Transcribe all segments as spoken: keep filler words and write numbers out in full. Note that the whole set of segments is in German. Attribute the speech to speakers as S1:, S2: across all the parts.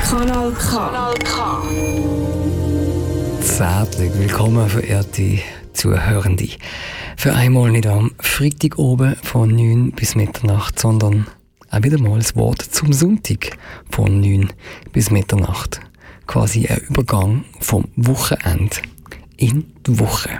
S1: Kanal K. Kanal K.
S2: Herzlich willkommen, verehrte Zuhörende. Für einmal nicht am Freitag oben von neun bis Mitternacht, sondern auch wieder mal das Wort zum Sonntag von neun bis Mitternacht. Quasi ein Übergang vom Wochenende in die Woche.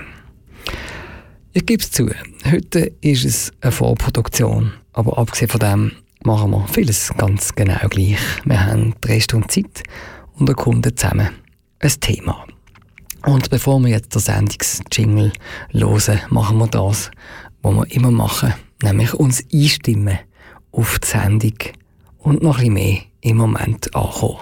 S2: Ich gebe es zu, heute ist es eine Vorproduktion, aber abgesehen von dem machen wir vieles ganz genau gleich. Wir haben drei Stunden Zeit und erkunden zusammen ein Thema. Und bevor wir jetzt den Sendungsjingle hören, machen wir das, was wir immer machen, nämlich uns einstimmen auf die Sendung und noch ein bisschen mehr im Moment ankommen.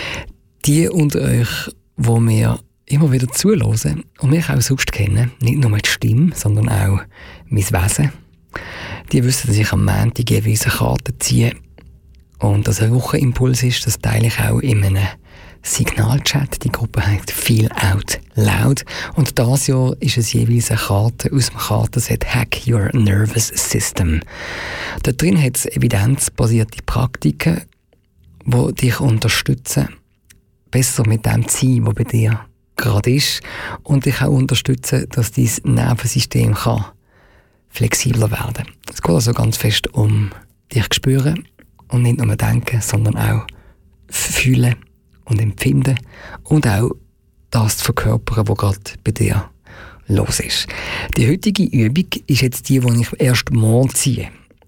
S2: Die unter euch, die mir immer wieder zuhören und mich auch sonst kennen, nicht nur die Stimme, sondern auch mein Wesen, die wissen, dass ich am Montag jeweils eine Karte ziehe und dass ein Wochenimpuls ist, das teile ich auch in einem Signalchat. Die Gruppe heißt Feel Out Loud und dieses Jahr ist es jeweils eine Karte aus dem Kartenset Hack Your Nervous System. Da drin hat es evidenzbasierte Praktiken, die dich unterstützen, besser mit dem zu sein, was bei dir gerade ist und dich auch unterstützen, dass dein Nervensystem kann flexibler werden. Es geht also ganz fest um dich spüren und nicht nur denken, sondern auch fühlen und empfinden und auch das zu verkörpern, was gerade bei dir los ist. Die heutige Übung ist jetzt die, die ich erst morgen ziehe.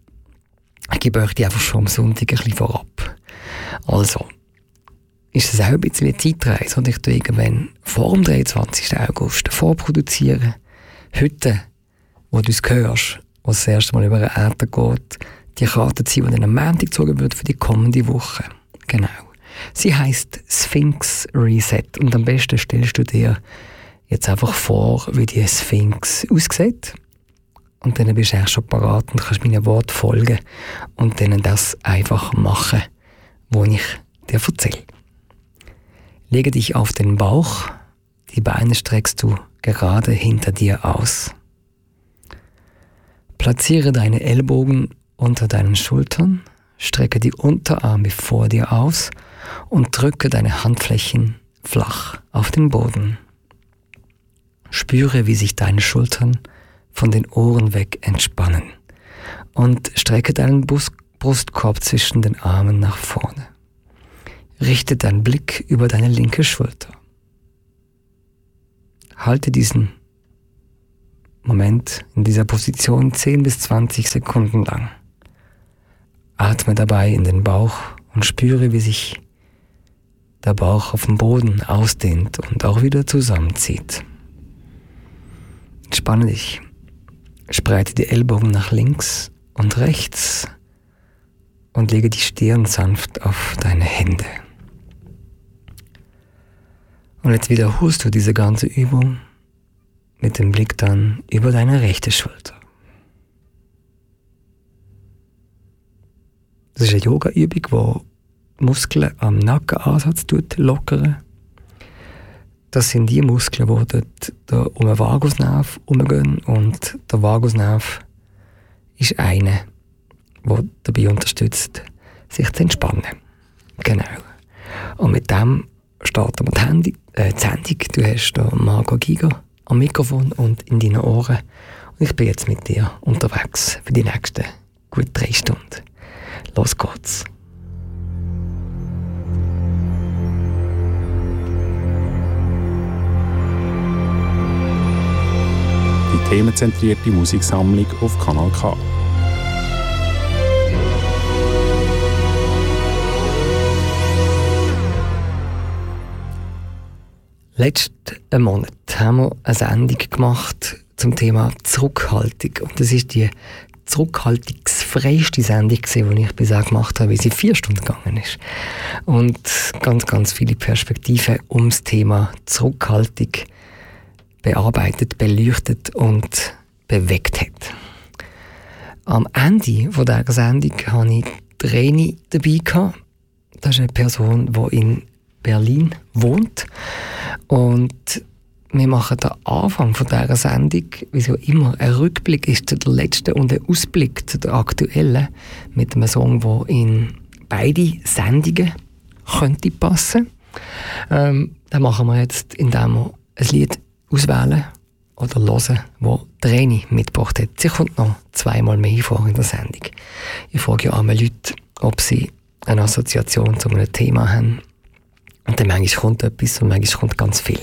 S2: Ich gebe euch die einfach schon am Sonntag ein bisschen vorab. Also, ist es auch ein bisschen eine Zeitreise und ich tue irgendwann vor dem dreiundzwanzigsten August vorproduzieren. Heute, wo du es hörst, wo es das erste Mal über den Äther geht, die Karte ziehen, die dann am Montag gezogen wird für die kommende Woche. Genau. Sie heisst Sphinx Reset und am besten stellst du dir jetzt einfach vor, wie die Sphinx aussieht. Und dann bist du auch schon parat und kannst meinen Worten folgen und dann das einfach machen, was ich dir erzähle. Lege dich auf den Bauch, die Beine streckst du gerade hinter dir aus. Platziere deine Ellbogen unter deinen Schultern, strecke die Unterarme vor dir aus und drücke deine Handflächen flach auf den Boden. Spüre, wie sich deine Schultern von den Ohren weg entspannen und strecke deinen Brust- Brustkorb zwischen den Armen nach vorne. Richte deinen Blick über deine linke Schulter. Halte diesen Moment in dieser Position zehn bis zwanzig Sekunden lang. Atme dabei in den Bauch und spüre, wie sich der Bauch auf dem Boden ausdehnt und auch wieder zusammenzieht. Entspanne dich. Spreite die Ellbogen nach links und rechts und lege die Stirn sanft auf deine Hände. Und jetzt wiederholst du diese ganze Übung mit dem Blick dann über deine rechte Schulter. Das ist eine Yoga-Übung, die Muskeln am Nackenansatz lockern. Das sind die Muskeln, die dort da um den Vagusnerv herumgehen und der Vagusnerv ist einer, der dabei unterstützt, sich zu entspannen. Genau. Und mit dem starten wir die, Handy, äh, die Sendung. Du hast da Margot Giger am Mikrofon und in deinen Ohren. Und ich bin jetzt mit dir unterwegs für die nächsten gut drei Stunden. Los geht's.
S3: Die themenzentrierte Musiksammlung auf Kanal K.
S2: Letzten Monat haben wir eine Sendung gemacht zum Thema Zurückhaltung. Und das ist die zurückhaltungsfreiste Sendung, die ich bisher gemacht habe, wie sie vier Stunden gegangen ist. Und ganz, ganz viele Perspektiven ums Thema Zurückhaltung bearbeitet, beleuchtet und bewegt hat. Am Ende dieser Sendung hatte ich Reni dabei. Das ist eine Person, die in Berlin wohnt. Und wir machen den Anfang von dieser Sendung, wie so immer, ein Rückblick ist zu der letzten und ein Ausblick zu der aktuellen, mit einem Song, der in beide Sendungen könnte passen. Ähm, das machen wir jetzt, indem wir ein Lied auswählen oder hören, das Reni mitgebracht hat. Sie kommt noch zweimal mehr vor in der Sendung. Ich frage ja einmal Leute, ob sie eine Assoziation zu einem Thema haben. Und dann manchmal kommt etwas und manchmal kommt ganz viel.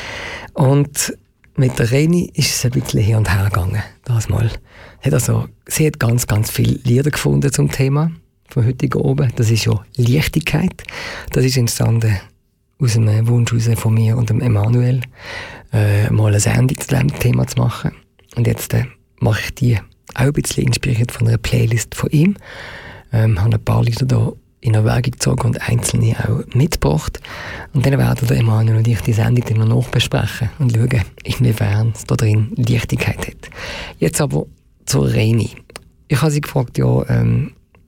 S2: Und mit der Reni ist es ein bisschen hin und her gegangen. Das mal. Also, sie hat ganz, ganz viele Lieder gefunden zum Thema von heute oben. Das ist ja Leichtigkeit. Das ist entstanden aus einem Wunsch von mir und dem Emanuel, äh, mal eine Sendung zu diesem Thema zu machen. Und jetzt äh, mache ich die auch ein bisschen inspiriert von einer Playlist von ihm. Ähm, habe ein paar Lieder da in Erwägung gezogen und einzelne auch mitgebracht. Und dann werden der Emanuel und ich die Sendung dann noch nachbesprechen und schauen, inwiefern es da drin Leichtigkeit hat. Jetzt aber zur Reni. Ich habe sie gefragt, ja, ähm,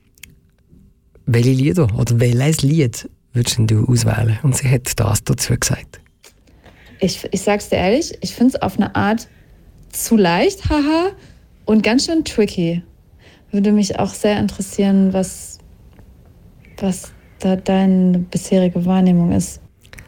S2: welche Lieder oder welches Lied würdest du auswählen? Und sie hat das dazu gesagt.
S4: Ich, ich sag's dir ehrlich, ich finde es auf eine Art zu leicht, haha, und ganz schön tricky. Würde mich auch sehr interessieren, was, was da deine bisherige Wahrnehmung ist.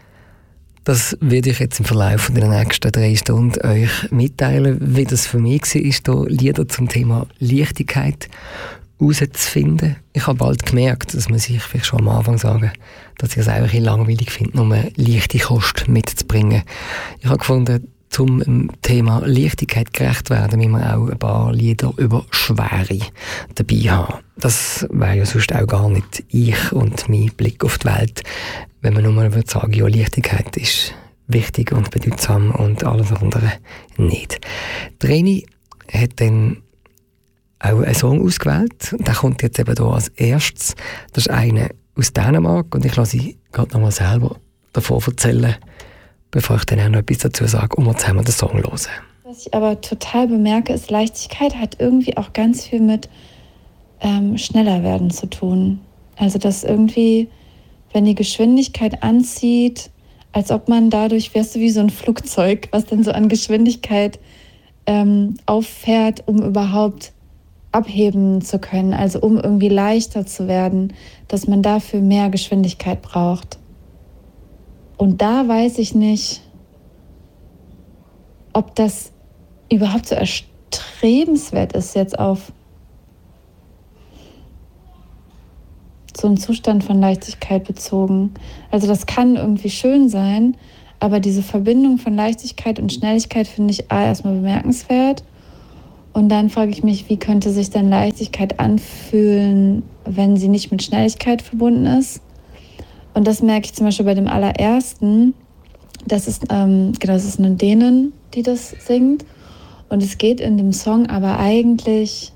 S2: Das werde ich jetzt im Verlauf der nächsten drei Stunden euch mitteilen, wie das für mich war, hier Lieder zum Thema Leichtigkeit herauszufinden. Ich habe bald gemerkt, dass man sich vielleicht schon am Anfang sagen, dass ich es einfach langweilig finde, nur eine leichte Kost mitzubringen. Ich habe gefunden, zum dem Thema Leichtigkeit gerecht werden, müssen wir auch ein paar Lieder über Schwere dabei haben. Das wäre ja sonst auch gar nicht ich und mein Blick auf die Welt, wenn man nur mal würde sagen, ja, Leichtigkeit ist wichtig und bedeutsam und alles andere nicht. Die Reni hat dann auch einen Song ausgewählt. Der kommt jetzt eben hier als erstes. Das ist einer aus Dänemark und ich lasse sie gerade noch mal selber davon erzählen, bevor ich dann auch noch etwas dazu sage, und wir zusammen den Song hören.
S4: Was ich aber total bemerke, ist, Leichtigkeit hat irgendwie auch ganz viel mit ähm, schneller werden zu tun. Also dass irgendwie, wenn die Geschwindigkeit anzieht, als ob man dadurch, wärst du wie so ein Flugzeug, was dann so an Geschwindigkeit ähm, auffährt, um überhaupt abheben zu können, also um irgendwie leichter zu werden, dass man dafür mehr Geschwindigkeit braucht. Und da weiß ich nicht, ob das überhaupt so erstrebenswert ist, jetzt auf so einen Zustand von Leichtigkeit bezogen. Also das kann irgendwie schön sein, aber diese Verbindung von Leichtigkeit und Schnelligkeit finde ich A, erstmal bemerkenswert. Und dann frage ich mich, wie könnte sich denn Leichtigkeit anfühlen, wenn sie nicht mit Schnelligkeit verbunden ist? Und das merke ich zum Beispiel bei dem allerersten. Das ist, ähm, genau, das ist eine Dänin, die das singt. Und es geht in dem Song aber eigentlich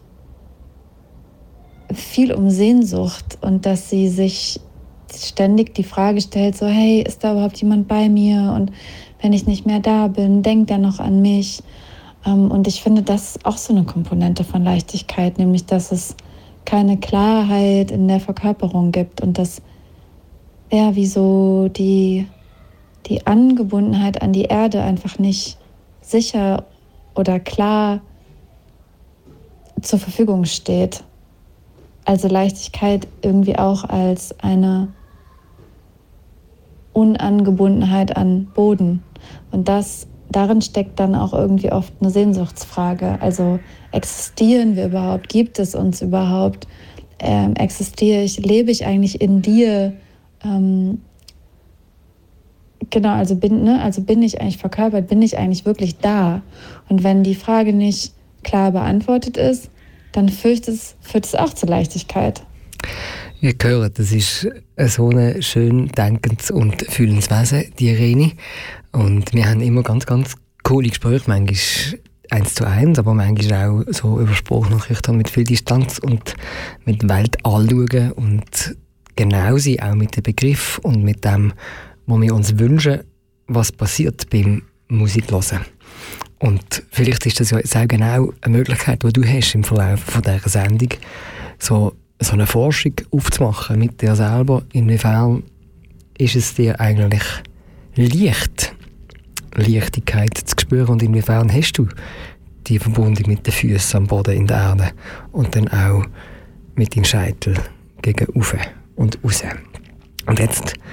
S4: viel um Sehnsucht und dass sie sich ständig die Frage stellt, so, hey, ist da überhaupt jemand bei mir? Und wenn ich nicht mehr da bin, denkt er noch an mich? Und ich finde, das ist auch so eine Komponente von Leichtigkeit, nämlich, dass es keine Klarheit in der Verkörperung gibt und dass ja, wie so die, die Angebundenheit an die Erde einfach nicht sicher oder klar zur Verfügung steht. Also Leichtigkeit irgendwie auch als eine Unangebundenheit an Boden. Und das darin steckt dann auch irgendwie oft eine Sehnsuchtsfrage. Also existieren wir überhaupt? Gibt es uns überhaupt? Ähm, existiere ich? Lebe ich eigentlich in dir? Ähm, genau, also bin, ne, also bin ich eigentlich verkörpert? Bin ich eigentlich wirklich da? Und wenn die Frage nicht klar beantwortet ist, dann führt es, führt es auch zur Leichtigkeit.
S2: Ihr hört, das ist so ein schön denkens- und fühlendes Wesen, die Reni. Und wir haben immer ganz, ganz coole Gespräche, manchmal eins zu eins, aber manchmal auch so über Sprachnachrichten mit viel Distanz und mit Welt anschauen und genau sie auch mit dem Begriff und mit dem, was wir uns wünschen, was passiert beim Musikhören. Und vielleicht ist das ja jetzt auch genau eine Möglichkeit, die du hast im Verlauf von dieser Sendung, so, so eine Forschung aufzumachen mit dir selber. Inwiefern ist es dir eigentlich leicht, Leichtigkeit zu spüren und inwiefern hast du die Verbindung mit den Füßen am Boden in der Erde und dann auch mit dem Scheitel gegen rauf und raus. Und jetzt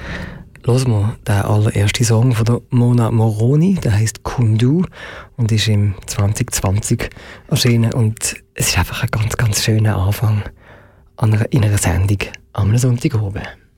S2: Hören wir den allerersten Song von der Mona Moroni, der heisst Kundu und ist im zwanzig zwanzig erschienen. Und es ist einfach ein ganz, ganz schöner Anfang an einer, in einer Sendung am Sonntagabend.